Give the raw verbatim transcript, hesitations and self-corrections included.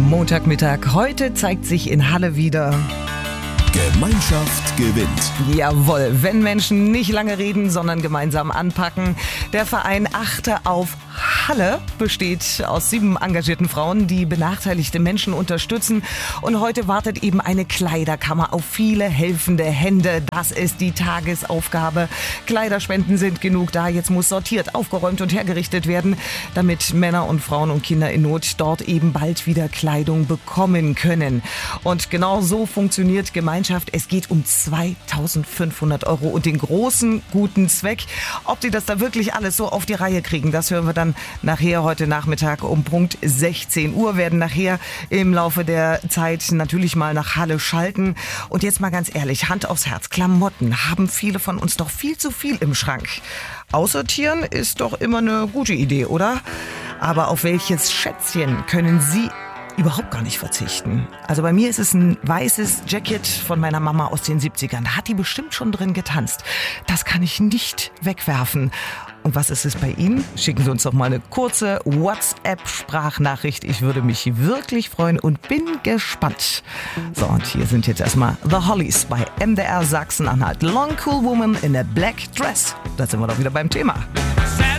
Montagmittag. Heute zeigt sich in Halle wieder: Gemeinschaft gewinnt. Jawohl, wenn Menschen nicht lange reden, sondern gemeinsam anpacken. Der Verein Achte auf Halle besteht aus sieben engagierten Frauen, die benachteiligte Menschen unterstützen. Und heute wartet eben eine Kleiderkammer auf viele helfende Hände. Das ist die Tagesaufgabe. Kleiderspenden sind genug da. Jetzt muss sortiert, aufgeräumt und hergerichtet werden, damit Männer und Frauen und Kinder in Not dort eben bald wieder Kleidung bekommen können. Und genau so funktioniert Gemeinschaft. Es geht um zweitausendfünfhundert Euro und den großen, guten Zweck. Ob die das da wirklich alles so auf die Reihe kriegen, das hören wir dann nachher heute Nachmittag um Punkt sechzehn Uhr. Werden nachher im Laufe der Zeit natürlich mal nach Halle schalten. Und jetzt mal ganz ehrlich, Hand aufs Herz, Klamotten haben viele von uns doch viel zu viel im Schrank. Aussortieren ist doch immer eine gute Idee, oder? Aber auf welches Schätzchen können Sie überhaupt gar nicht verzichten? Also bei mir ist es ein weißes Jacket von meiner Mama aus den siebzigern. Da hat die bestimmt schon drin getanzt. Das kann ich nicht wegwerfen. Und was ist es bei Ihnen? Schicken Sie uns doch mal eine kurze WhatsApp-Sprachnachricht. Ich würde mich wirklich freuen und bin gespannt. So, und hier sind jetzt erstmal The Hollies bei M D R Sachsen-Anhalt. Long Cool Woman in a Black Dress. Da sind wir doch wieder beim Thema.